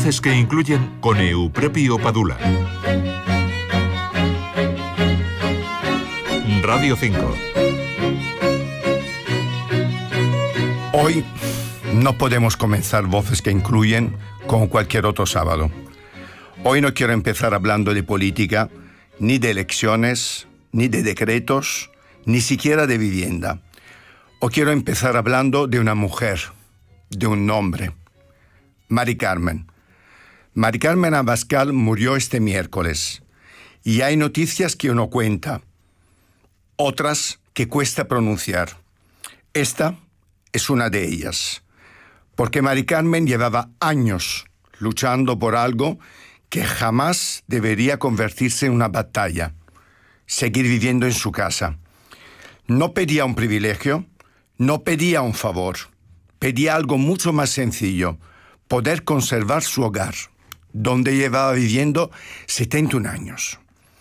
Voces que incluyen con Eupropio Padula. Radio 5. Hoy no podemos comenzar Voces que incluyen como cualquier otro sábado. Hoy no quiero empezar hablando de política, ni de elecciones, ni de decretos, ni siquiera de vivienda. Hoy quiero empezar hablando de una mujer, de un nombre. Mari Carmen. Mari Carmen Abascal murió este miércoles. Y hay noticias que uno cuenta, otras que cuesta pronunciar. Esta es una de ellas. Porque Mari Carmen llevaba años luchando por algo que jamás debería convertirse en una batalla. Seguir viviendo en su casa. No pedía un privilegio, no pedía un favor. Pedía algo mucho más sencillo: poder conservar su hogar, donde llevaba viviendo 71 años.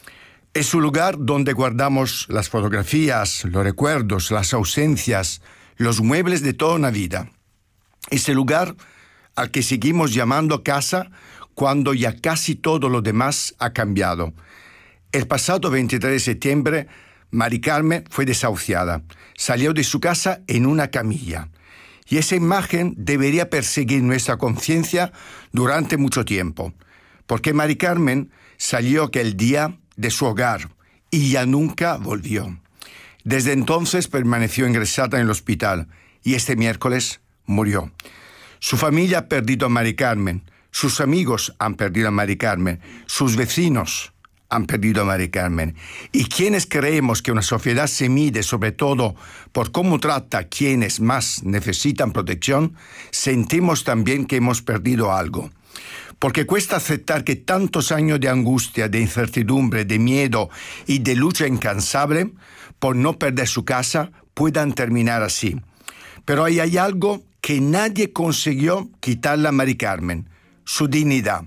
Es un lugar donde guardamos las fotografías, los recuerdos, las ausencias, los muebles de toda una vida. Es el lugar al que seguimos llamando casa cuando ya casi todo lo demás ha cambiado. El pasado 23 de septiembre, Mari Carmen fue desahuciada. Salió de su casa en una camilla. Y esa imagen debería perseguir nuestra conciencia durante mucho tiempo. Porque Mari Carmen salió aquel día de su hogar y ya nunca volvió. Desde entonces permaneció ingresada en el hospital y este miércoles murió. Su familia ha perdido a Mari Carmen, sus amigos han perdido a Mari Carmen, sus vecinos han perdido a Mari Carmen. Y quienes creemos que una sociedad se mide sobre todo por cómo trata a quienes más necesitan protección, sentimos también que hemos perdido algo. Porque cuesta aceptar que tantos años de angustia, de incertidumbre, de miedo y de lucha incansable por no perder su casa puedan terminar así. Pero ahí hay algo que nadie consiguió quitarle a Mari Carmen: su dignidad.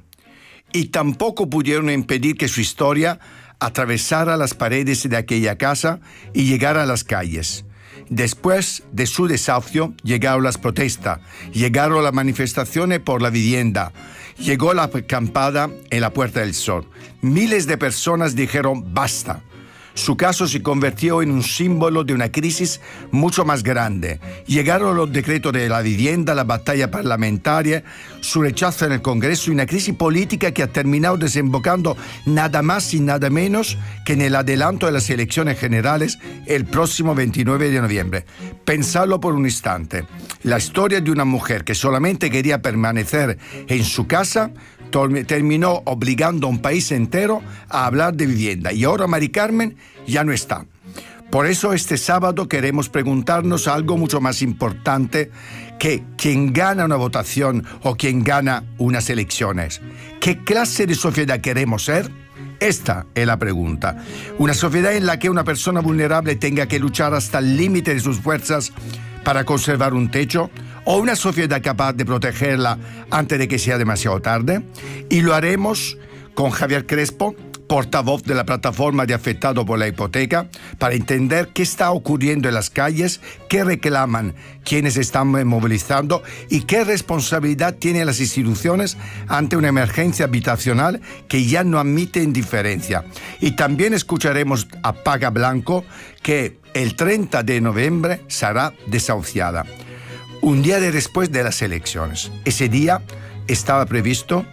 Y tampoco pudieron impedir que su historia atravesara las paredes de aquella casa y llegara a las calles. Después de su desahucio llegaron las protestas, llegaron las manifestaciones por la vivienda, llegó la acampada en la Puerta del Sol. Miles de personas dijeron basta. Su caso se convirtió en un símbolo de una crisis mucho más grande. Llegaron los decretos de la vivienda, la batalla parlamentaria, su rechazo en el Congreso y una crisis política que ha terminado desembocando nada más y nada menos que en el adelanto de las elecciones generales el próximo 29 de noviembre. Pensadlo por un instante. La historia de una mujer que solamente quería permanecer en su casa terminó obligando a un país entero a hablar de vivienda. Y ahora Mari Carmen ya no está. Por eso este sábado queremos preguntarnos algo mucho más importante que quién gana una votación o quién gana unas elecciones. ¿Qué clase de sociedad queremos ser? Esta es la pregunta. ¿Una sociedad en la que una persona vulnerable tenga que luchar hasta el límite de sus fuerzas para conservar un techo? ¿O una sociedad capaz de protegerla antes de que sea demasiado tarde? Y lo haremos con Javier Crespo, portavoz de la plataforma de afectados por la hipoteca, para entender qué está ocurriendo en las calles, qué reclaman quienes están movilizando y qué responsabilidad tienen las instituciones ante una emergencia habitacional que ya no admite indiferencia. Y también escucharemos a Paga Blanco, que el 30 de noviembre será desahuciada. Un día después de las elecciones. Ese día está previsto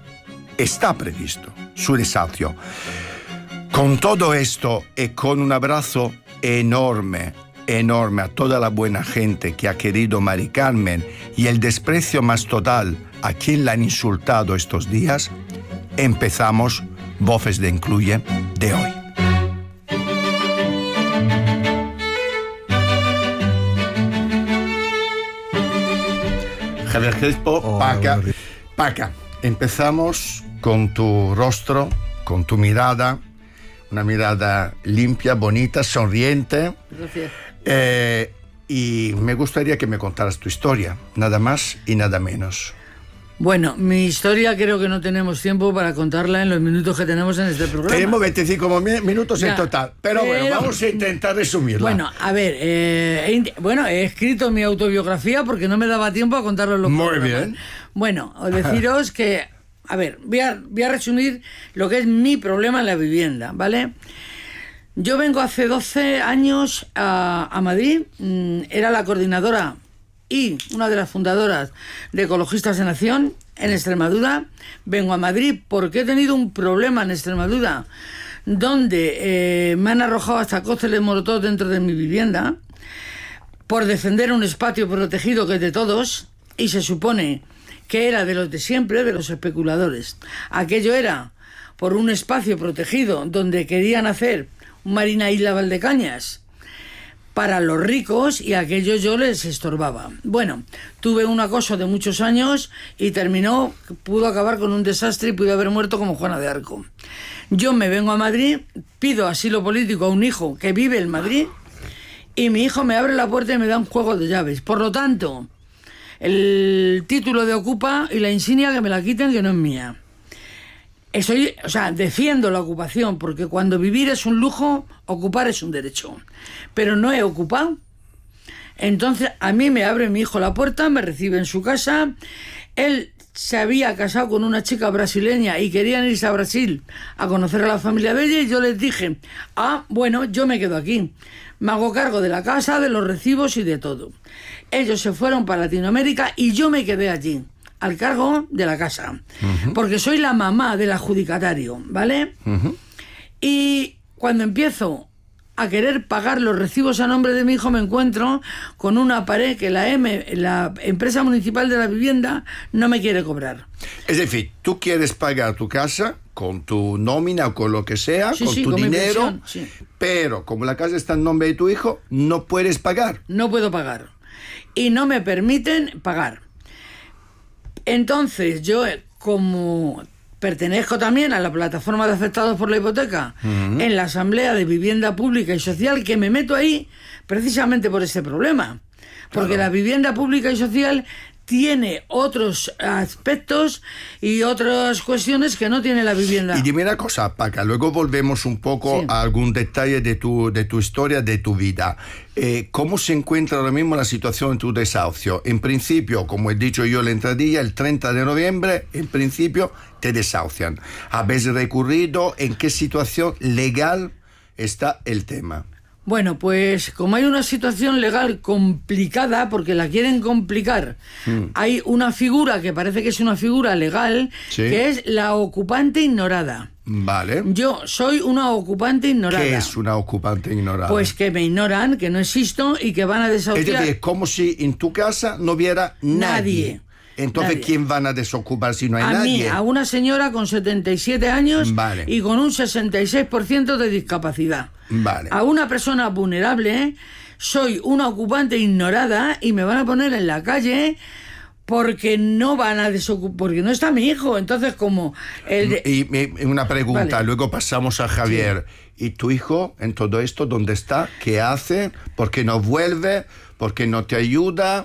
su desahucio. Con todo esto y con un abrazo enorme a toda la buena gente que ha querido Mari Carmen y el desprecio más total a quien la han insultado estos días, empezamos Voces de Incluye de hoy. Javier Crespo, Paca, empezamos con tu rostro, con tu mirada, una mirada limpia, bonita, sonriente. Gracias. Y me gustaría que me contaras tu historia, nada más y nada menos. Bueno, mi historia creo que no tenemos tiempo para contarla en los minutos que tenemos en este programa. Tenemos 25 minutos en total, pero bueno, vamos a intentar resumirla. Bueno, a ver, he escrito mi autobiografía porque no me daba tiempo a contarlo en los Muy programas. bien. Bueno, deciros que a ver, voy a resumir lo que es mi problema en la vivienda, ¿vale? Yo vengo hace 12 años a Madrid, era la coordinadora y una de las fundadoras de Ecologistas en Acción en Extremadura. Vengo a Madrid porque he tenido un problema en Extremadura donde me han arrojado hasta cócteles molotov dentro de mi vivienda por defender un espacio protegido que es de todos, y se supone que era de los de siempre, de los especuladores. Aquello era por un espacio protegido donde querían hacer un Marina Isla Valdecañas para los ricos, y aquello yo les estorbaba. Bueno, tuve un acoso de muchos años y pudo acabar con un desastre y pude haber muerto como Juana de Arco. Yo me vengo a Madrid, pido asilo político a un hijo que vive en Madrid, y mi hijo me abre la puerta y me da un juego de llaves. Por lo tanto, el título de ocupa y la insignia que me la quiten, que no es mía. Defiendo la ocupación, porque cuando vivir es un lujo, ocupar es un derecho. Pero no he ocupado. Entonces, a mí me abre mi hijo la puerta, me recibe en su casa. Él se había casado con una chica brasileña y querían irse a Brasil a conocer a la familia de ella, y yo les dije, bueno, yo me quedo aquí. Me hago cargo de la casa, de los recibos y de todo. Ellos se fueron para Latinoamérica y yo me quedé allí, al cargo de la casa, porque soy la mamá del adjudicatario, ¿vale? Y cuando empiezo a querer pagar los recibos a nombre de mi hijo, me encuentro con una pared que la empresa municipal de la vivienda no me quiere cobrar. Es decir, tú quieres pagar tu casa con tu nómina o con lo que sea, con tu con dinero, mi pensión, pero como la casa está en nombre de tu hijo, no puedes pagar. No puedo pagar. Y no me permiten pagar. Entonces, yo, como pertenezco también a la plataforma de afectados por la hipoteca, en la Asamblea de Vivienda Pública y Social, que me meto ahí precisamente por ese problema. Porque la vivienda pública y social tiene otros aspectos y otras cuestiones que no tiene la vivienda. Y dime una cosa, Paca, luego volvemos un poco a algún detalle de tu historia, de tu vida. ¿Cómo se encuentra ahora mismo la situación en tu desahucio? En principio, como he dicho yo en la entradilla, el 30 de noviembre, en principio, te desahucian. ¿Habéis recurrido? ¿En qué situación legal está el tema? Bueno, pues como hay una situación legal complicada, porque la quieren complicar, hay una figura que parece que es una figura legal, que es la ocupante ignorada. Vale. Yo soy una ocupante ignorada. ¿Qué es una ocupante ignorada? Pues que me ignoran, que no existo y que van a desahuciar. Es decir, como si en tu casa no hubiera nadie. Entonces, nadie. ¿quién van a desocupar si no hay nadie? nadie? A una señora con 77 años y con un 66% de discapacidad. Vale. A una persona vulnerable, soy una ocupante ignorada y me van a poner en la calle porque no van a desocupar, porque no está mi hijo. Entonces, como... Y una pregunta, Vale. luego pasamos a Javier. Sí. ¿Y tu hijo en todo esto dónde está? ¿Qué hace? ¿Por qué no vuelve? ¿Por qué no te ayuda?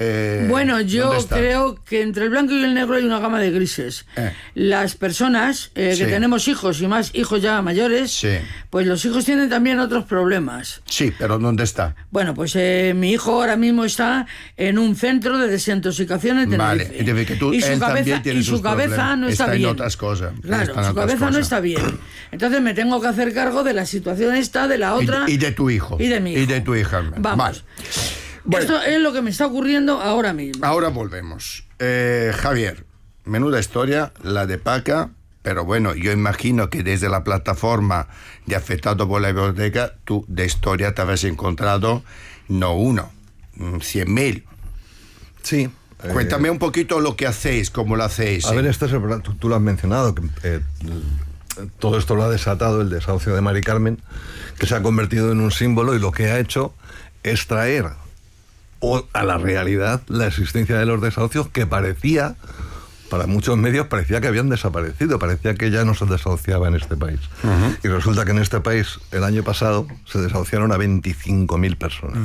Bueno, yo creo que entre el blanco y el negro hay una gama de grises. Las personas que tenemos hijos, y más hijos ya mayores, pues los hijos tienen también otros problemas. Sí, pero ¿dónde está? Bueno, pues mi hijo ahora mismo está en un centro de desintoxicación en Tenerife. Vale, es que tú, y su cabeza no está bien. En otras cosas. Claro, su cabeza no está bien. Entonces me tengo que hacer cargo de la situación esta, de la otra. Y de tu hijo. Y de mi hijo. Y de tu hija. Vamos. Vale. Bueno, esto es lo que me está ocurriendo ahora mismo. Ahora volvemos. Javier, menuda historia, la de Paca, pero bueno, yo imagino que desde la plataforma de afectados por la hipoteca, tú de historia te habías encontrado no 100.000. Sí. Cuéntame un poquito lo que hacéis, cómo lo hacéis. A ver, este es el problema. Tú lo has mencionado, que todo esto lo ha desatado el desahucio de Mari Carmen, que se ha convertido en un símbolo, y lo que ha hecho es traer a la realidad la existencia de los desahucios, que parecía, para muchos medios, parecía que habían desaparecido, parecía que ya no se desahuciaba en este país. Y resulta que en este país, el año pasado, se desahuciaron a 25.000 personas.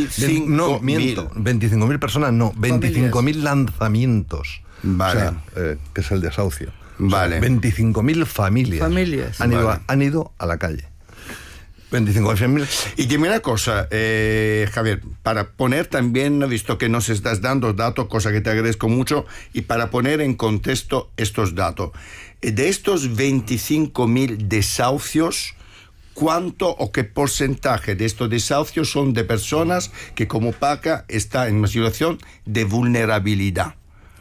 25.000 personas, no, 25.000 lanzamientos. Vale. O sea, que es el desahucio. Vale. O sea, 25.000 familias Familias. han ido a la calle. 25.000. Y dime una cosa, Javier, para poner también, visto que nos estás dando datos, cosa que te agradezco mucho, y para poner en contexto estos datos, de estos 25.000 desahucios, ¿cuánto o qué porcentaje de estos desahucios son de personas que, como Paca, está en una situación de vulnerabilidad?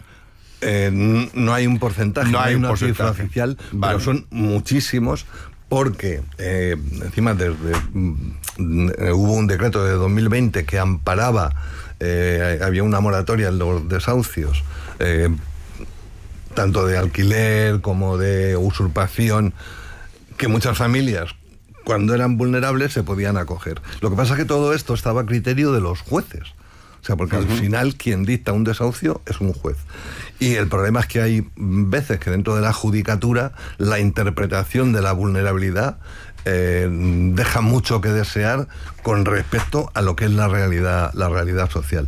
No hay un porcentaje, no hay una cifra oficial, vale, pero son muchísimos, porque encima hubo un decreto de 2020 que amparaba, había una moratoria en los desahucios, tanto de alquiler como de usurpación, que muchas familias, cuando eran vulnerables, se podían acoger. Lo que pasa es que todo esto estaba a criterio de los jueces. O sea, porque al final quien dicta un desahucio es un juez. Y el problema es que hay veces que dentro de la judicatura la interpretación de la vulnerabilidad deja mucho que desear con respecto a lo que es la realidad social.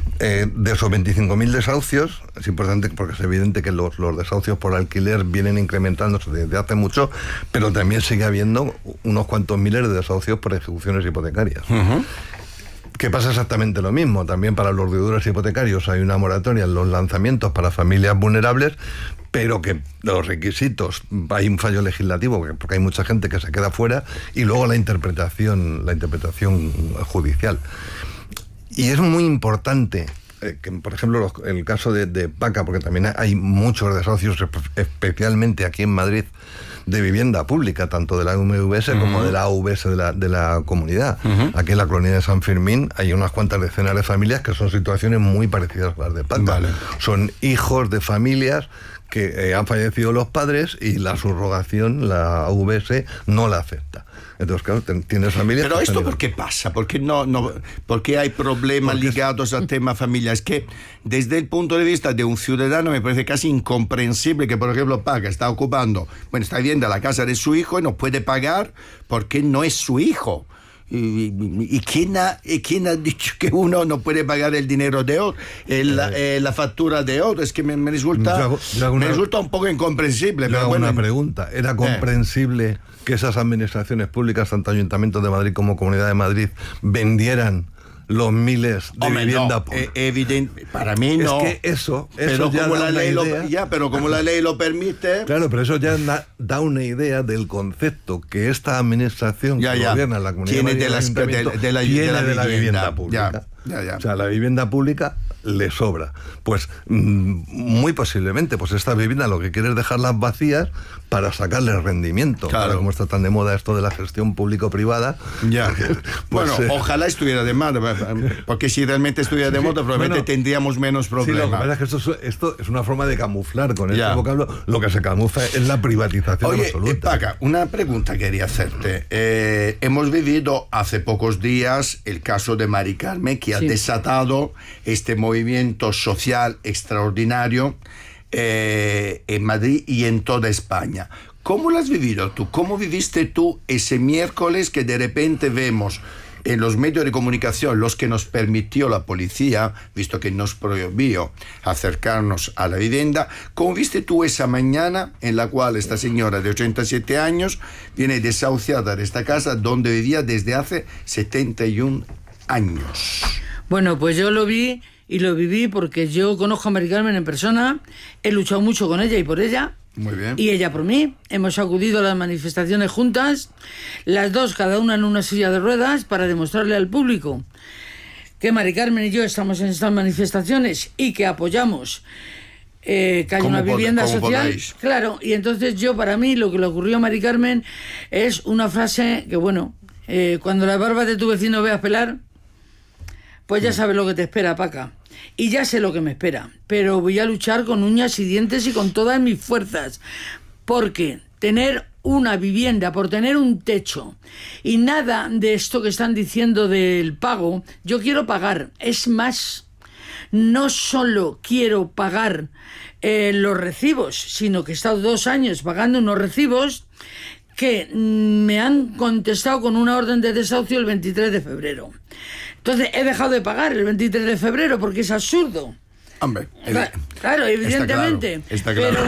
De esos 25.000 desahucios, es importante porque es evidente que los desahucios por alquiler vienen incrementándose desde hace mucho, pero también sigue habiendo unos cuantos miles de desahucios por ejecuciones hipotecarias. Que pasa exactamente lo mismo. También para los deudores hipotecarios hay una moratoria en los lanzamientos para familias vulnerables, pero que los requisitos, hay un fallo legislativo porque hay mucha gente que se queda fuera, y luego la interpretación judicial. Y es muy importante que, por ejemplo, el caso de Paca, porque también hay muchos desahucios, especialmente aquí en Madrid, de vivienda pública, tanto de la UMVS como de la AVS de la comunidad. Aquí en la colonia de San Fermín hay unas cuantas decenas de familias que son situaciones muy parecidas a las de Paca. Vale. Son hijos de familias que han fallecido los padres y la subrogación, la AVS, no la acepta. Entonces, claro, tienes familias... Pero esto, ¿por qué pasa? ¿Por qué hay problemas ligados al tema familia? Es que desde el punto de vista de un ciudadano me parece casi incomprensible que, por ejemplo, Paca está viviendo la casa de su hijo y no puede pagar porque no es su hijo. ¿Y quién ha dicho que uno no puede pagar el dinero de otro, la factura de otro? Es que me resulta un poco incomprensible. Pero bueno, una pregunta, ¿era comprensible que esas administraciones públicas, tanto Ayuntamiento de Madrid como Comunidad de Madrid, vendieran los miles de vivienda pública? Evidente, para mí no. Es que eso pero ya como da la ley una idea. Pero como la ley lo permite. Claro, pero eso ya da una idea del concepto que esta administración que gobierna la Comunidad tiene de Madrid de la vivienda pública. O sea, la vivienda pública le sobra. Pues muy posiblemente, pues esta vivienda lo que quiere es dejarlas vacías para sacarle rendimiento. Claro. Como está tan de moda esto de la gestión público-privada. Ya. Pues, ojalá estuviera de moda, porque si realmente estuviera de moda, probablemente tendríamos menos problemas. Sí, lo que pasa es que esto es una forma de camuflar con este vocablo. Lo que se camufla es la privatización absoluta. Paca, una pregunta quería hacerte. Hemos vivido hace pocos días el caso de Mari Carmen, que ha desatado este movimiento social extraordinario en Madrid y en toda España. ¿Cómo lo has vivido tú? ¿Cómo viviste tú ese miércoles que de repente vemos en los medios de comunicación, los que nos permitió la policía, visto que nos prohibió acercarnos a la vivienda? ¿Cómo viste tú esa mañana en la cual esta señora de 87 años viene desahuciada de esta casa donde vivía desde hace 71 años? Bueno, pues yo lo vi y lo viví porque yo conozco a Mari Carmen en persona, he luchado mucho con ella y por ella. Muy bien. Y ella por mí. Hemos acudido a las manifestaciones juntas, las dos, cada una en una silla de ruedas, para demostrarle al público que Mari Carmen y yo estamos en estas manifestaciones y que apoyamos que haya una vivienda social. Podáis. Claro, y entonces para mí, lo que le ocurrió a Mari Carmen es una frase que, cuando la barba de tu vecino veas pelar, pues ya sabes lo que te espera, Paca. Y ya sé lo que me espera, pero voy a luchar con uñas y dientes y con todas mis fuerzas, porque tener una vivienda, por tener un techo y nada de esto que están diciendo del pago, yo quiero pagar. Es más, no solo quiero pagar los recibos, sino que he estado 2 años pagando unos recibos que me han contestado con una orden de desahucio el 23 de febrero. Entonces he dejado de pagar el 23 de febrero porque es absurdo. Hombre, claro, evidentemente. Está claro.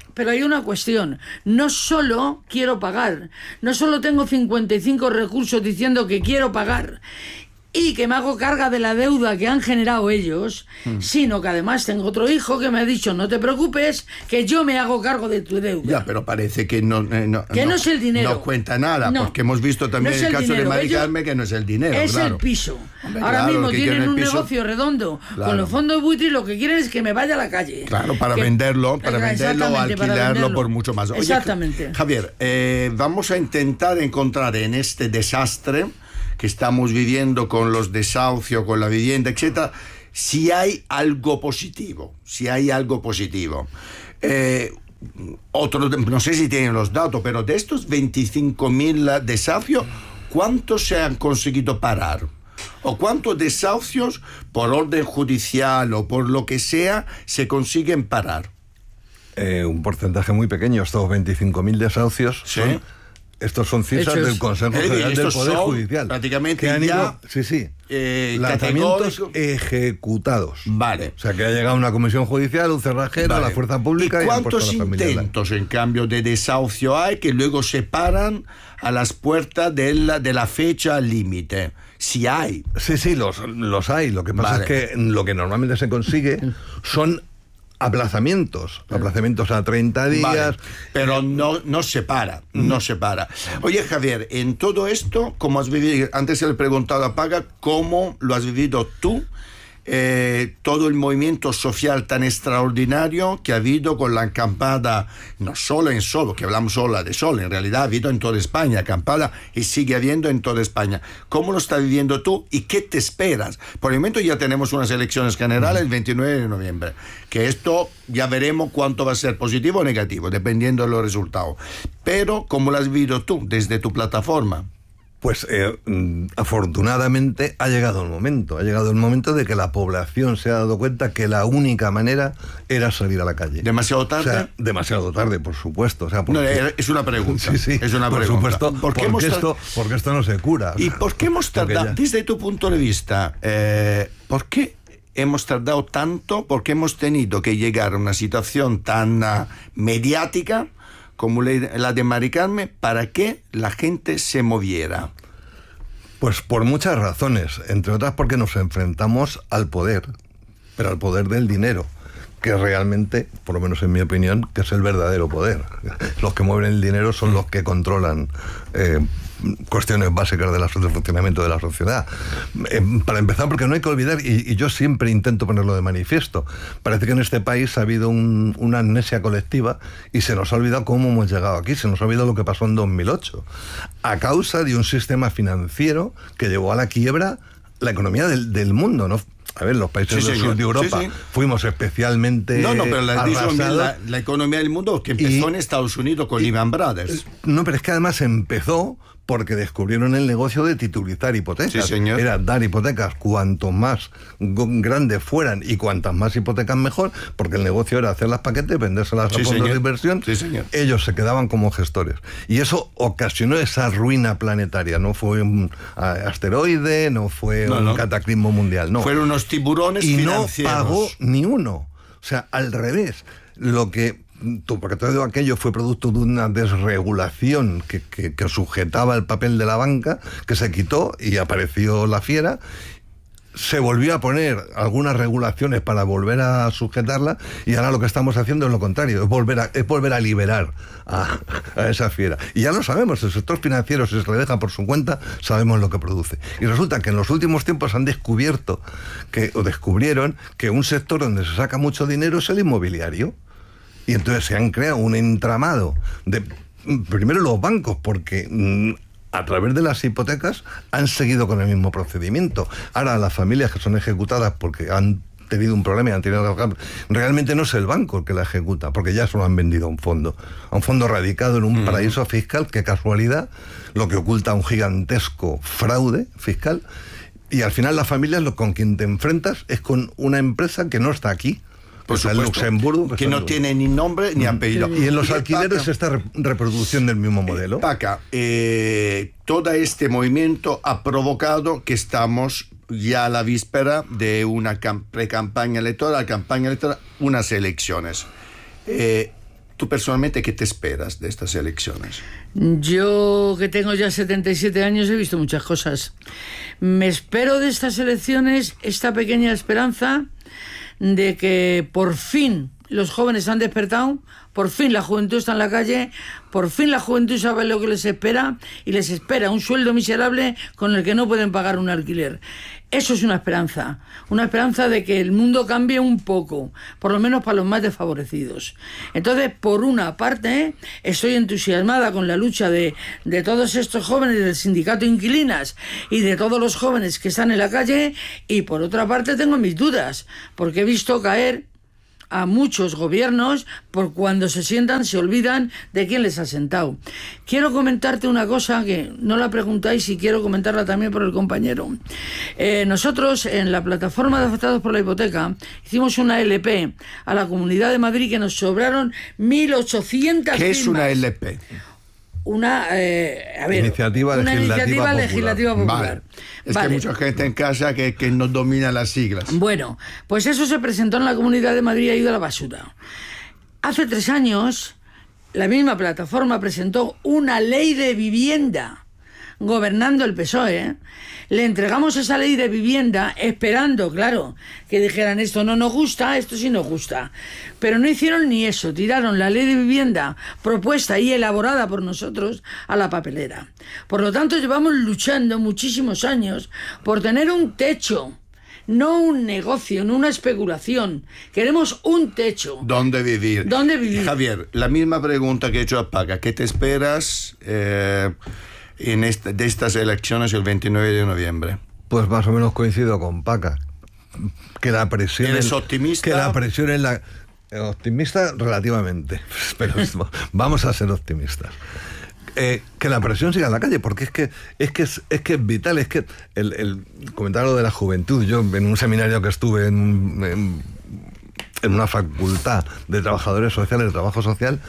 pero hay una cuestión. No solo quiero pagar, no solo tengo 55 recursos diciendo que quiero pagar y que me hago carga de la deuda que han generado ellos, sino que además tengo otro hijo que me ha dicho, no te preocupes, que yo me hago cargo de tu deuda. Ya, pero parece que no es el dinero. No cuenta nada, No. porque hemos visto también No es el caso dinero. de Mari Ellos- Carmen, que no es el dinero, Es claro. el piso. Hombre, Ahora claro, mismo lo que quieren tienen un el piso- negocio redondo Claro. con los fondos buitre y lo que quieren es que me vaya a la calle. Claro, para Que- venderlo o Exactamente, para alquilarlo venderlo. por mucho más. Oye, Exactamente. Javier, vamos a intentar encontrar en este desastre que estamos viviendo con los desahucios, con la vivienda, etcétera, si hay algo positivo. No sé si tienen los datos, pero de estos 25.000 desahucios, ¿cuántos se han conseguido parar? ¿O cuántos desahucios por orden judicial o por lo que sea se consiguen parar? Un porcentaje muy pequeño. Estos 25.000 desahucios Sí. estos son cifras Hechos. del Consejo General del Estos Poder son Judicial. prácticamente que han ya, ido, lanzamientos categórico. ejecutados. Vale. O sea, que ha llegado una comisión judicial, un cerrajero, Vale. la fuerza pública ¿Y y han puesto a cuántos la familia. intentos, en cambio, de desahucio hay que luego se paran a las puertas de la fecha límite? Si hay. Sí, los hay. Lo que pasa Vale. es que lo que normalmente se consigue son aplazamientos a 30 días. Vale, pero no se para, no se para. Oye, Javier, en todo esto, ¿cómo has vivido? Antes se le he preguntado a Paga, ¿cómo lo has vivido tú? Todo el movimiento social tan extraordinario que ha habido con la acampada, no solo en Sol, que hablamos solo de Sol, en realidad ha habido en toda España, acampada, y sigue habiendo en toda España. ¿Cómo lo estás viviendo tú y qué te esperas? Por el momento ya tenemos unas elecciones generales el 29 de noviembre, que esto ya veremos cuánto va a ser positivo o negativo, dependiendo de los resultados. Pero, ¿cómo lo has vivido tú desde tu plataforma? Pues afortunadamente ha llegado el momento de que la población se ha dado cuenta que la única manera era salir a la calle. ¿Demasiado tarde? O sea, demasiado tarde, por supuesto. O sea, No, porque... es una pregunta. Sí, es una por pregunta. supuesto, porque esto no se cura. ¿Y por qué hemos tardado, ya... desde tu punto de vista, por qué hemos tardado tanto? ¿Por qué hemos tenido que llegar a una situación tan mediática como la de Mari Carmen para que la gente se moviera? Pues por muchas razones, entre otras porque nos enfrentamos al poder, pero al poder del dinero, que realmente, por lo menos en mi opinión, que es el verdadero poder. Los que mueven el dinero son los que controlan cuestiones básicas del funcionamiento de la sociedad. Para empezar, porque no hay que olvidar, y yo siempre intento ponerlo de manifiesto, parece que en este país ha habido una amnesia colectiva y se nos ha olvidado cómo hemos llegado aquí, se nos ha olvidado lo que pasó en 2008, a causa de un sistema financiero que llevó a la quiebra la economía del mundo, ¿no? A ver, los países del sur de Europa fuimos especialmente pero arrasados. la economía del mundo que empezó en Estados Unidos con Lehman Brothers. No, pero es que además empezó porque descubrieron el negocio de titulizar hipotecas. Sí, señor. Era dar hipotecas cuanto más grandes fueran y cuantas más hipotecas mejor, porque el negocio era hacer las paquetes, vendérselas a fondos de inversión. Sí, señor. Ellos se quedaban como gestores. Y eso ocasionó esa ruina planetaria. No fue un asteroide, no fue un cataclismo mundial, no. Fueron unos tiburones y financieros. Y no pagó ni uno. O sea, al revés. Porque todo aquello fue producto de una desregulación que sujetaba el papel de la banca, que se quitó y apareció la fiera. Se volvió a poner algunas regulaciones para volver a sujetarla y ahora lo que estamos haciendo es lo contrario, es volver a liberar a esa fiera. Y ya lo sabemos, el sector financiero, si se le deja por su cuenta, sabemos lo que produce. Y resulta que en los últimos tiempos han descubierto descubrieron que un sector donde se saca mucho dinero es el inmobiliario. Y entonces se han creado un entramado de, primero los bancos, porque a través de las hipotecas han seguido con el mismo procedimiento. Ahora las familias que son ejecutadas porque han tenido un problema y han tenido que... Realmente no es el banco el que la ejecuta, porque ya se lo han vendido a un fondo radicado en un paraíso fiscal, que casualidad, lo que oculta un gigantesco fraude fiscal. Y al final las familias con quien te enfrentas es con una empresa que no está aquí. Por supuesto, Luxemburgo, que no tiene ni nombre ni apellido. Y en los alquileres esta reproducción del mismo modelo. Paca, todo este movimiento ha provocado que estamos ya a la víspera de una pre-campaña electoral, unas elecciones. tú personalmente, ¿qué te esperas de estas elecciones? Yo, que tengo ya 77 años, he visto muchas cosas. Me espero de estas elecciones esta pequeña esperanza de que por fin los jóvenes han despertado, por fin la juventud está en la calle, por fin la juventud sabe lo que les espera, y les espera un sueldo miserable con el que no pueden pagar un alquiler. Eso es una esperanza de que el mundo cambie un poco, por lo menos para los más desfavorecidos. Entonces, por una parte, estoy entusiasmada con la lucha de todos estos jóvenes del sindicato Inquilinas y de todos los jóvenes que están en la calle, y por otra parte tengo mis dudas, porque he visto caer a muchos gobiernos por cuando se sientan se olvidan de quién les ha sentado. Quiero comentarte una cosa que no la preguntáis y quiero comentarla también por el compañero. Nosotros en la plataforma de afectados por la hipoteca hicimos una LP a la Comunidad de Madrid que nos sobraron 1.800 firmas. ¿Qué es una LP? Una iniciativa legislativa popular. Vale. Es que hay mucha gente en casa que no domina las siglas. Bueno, pues eso se presentó en la Comunidad de Madrid y ha ido a la basura. Hace 3 años, la misma plataforma presentó una ley de vivienda, gobernando el PSOE. Le entregamos esa ley de vivienda esperando, claro, que dijeran esto no nos gusta, esto sí nos gusta. Pero no hicieron ni eso, tiraron la ley de vivienda propuesta y elaborada por nosotros a la papelera. Por lo tanto, llevamos luchando muchísimos años por tener un techo, no un negocio, no una especulación. Queremos un techo. ¿Dónde vivir? ¿Dónde vivir? Javier, la misma pregunta que he hecho a Paca. ¿Qué te esperas de estas elecciones el 29 de noviembre? Pues más o menos coincido con Paca. Que la presión... ¿Eres optimista? Que la presión es la... Optimista relativamente, pero vamos a ser optimistas. Que la presión siga en la calle, porque es que es vital. Es que el comentar lo de la juventud, yo en un seminario que estuve en una facultad de trabajadores sociales, de trabajo social,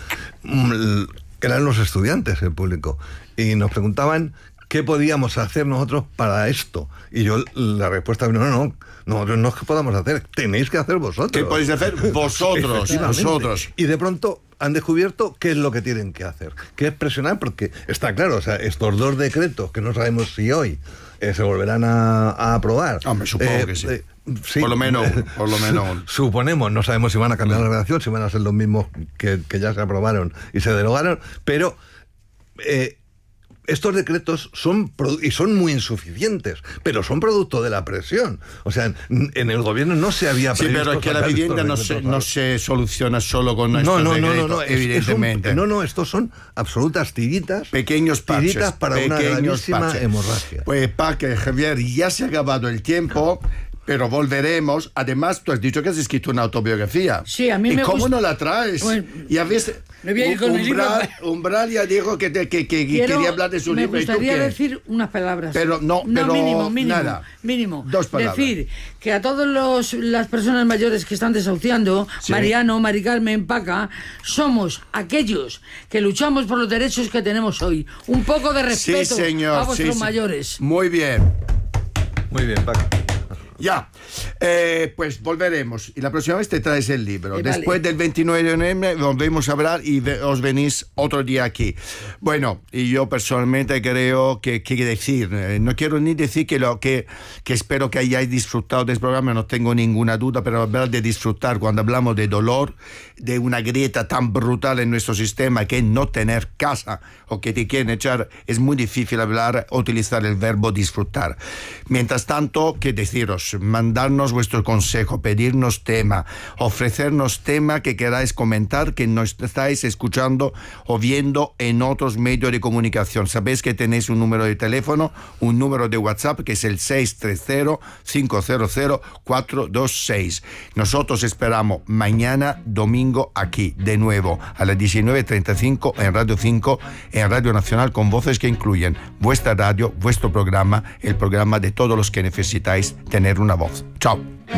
eran los estudiantes el público, y nos preguntaban qué podíamos hacer nosotros para esto, y yo la respuesta no, nosotros no es que podamos hacer, tenéis que hacer vosotros. ¿Qué podéis hacer vosotros? Y de pronto han descubierto qué es lo que tienen que hacer, que es presionar, porque está claro, o sea, estos 2 decretos que no sabemos si hoy se volverán a aprobar. Hombre, supongo que sí. Sí, por lo menos. Suponemos, no sabemos si van a cambiar la redacción, si van a ser los mismos que ya se aprobaron y se derogaron, pero estos decretos son muy insuficientes, pero son producto de la presión. O sea, en el gobierno no se había previsto... Sí, pero es que la vivienda no se soluciona solo con estos decretos, evidentemente. Estos son absolutas tiritas. Pequeños parches. Tiritas para una gravísima hemorragia. Pues, Paca, Javier, ya se ha acabado el tiempo... Pero volveremos. Además, tú has dicho que has escrito una autobiografía. Sí, a mí me gusta. ¿Y cómo no la traes? Bueno, y a veces me voy a ir con el libro. Umbral ya dijo que quería hablar de su libro. Me gustaría decir unas palabras. Pero mínimo, nada. Mínimo. 2 palabras. Decir que a todas las personas mayores que están desahuciando, sí. Mariano, Mari Carmen, Paca, somos aquellos que luchamos por los derechos que tenemos hoy. Un poco de respeto a vuestros mayores. Muy bien. Muy bien, Paca. Ya, pues volveremos. Y la próxima vez te traes el libro. Vale. Después del 29 de noviembre volvemos a hablar y os venís otro día aquí. Bueno, y yo personalmente creo que decir, no quiero ni decir que espero que hayáis disfrutado de este programa, no tengo ninguna duda, pero hablar de disfrutar cuando hablamos de dolor, de una grieta tan brutal en nuestro sistema que es no tener casa o que te quieren echar, es muy difícil utilizar el verbo disfrutar. Mientras tanto, ¿qué deciros? Mandarnos vuestro consejo, pedirnos tema, ofrecernos tema que queráis comentar, que nos estáis escuchando o viendo en otros medios de comunicación. Sabéis que tenéis un número de teléfono, un número de WhatsApp que es el 630-500-426. Nosotros esperamos mañana domingo aquí, de nuevo, a las 19:35 en Radio 5, en Radio Nacional, con voces que incluyen vuestra radio, vuestro programa, el programa de todos los que necesitáis tener una voz. Chao.